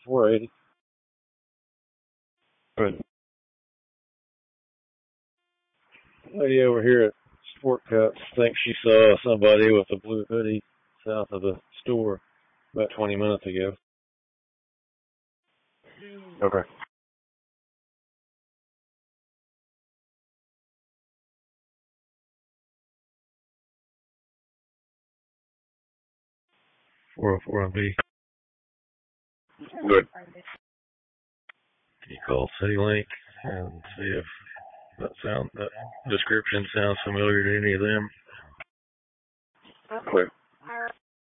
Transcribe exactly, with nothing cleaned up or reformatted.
four eighty. Good. Lady over here at Sport Cups thinks she saw somebody with a blue hoodie south of the store about twenty minutes ago. Okay. four oh four M B. Good. Can you call CityLink and see if that sound that description sounds familiar to any of them? Quick.